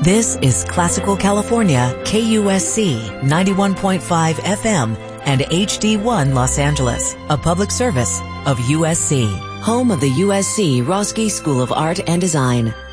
This is Classical California, KUSC 91.5 FM and HD1 Los Angeles, a public service of USC, home of the USC Roski School of Art and Design.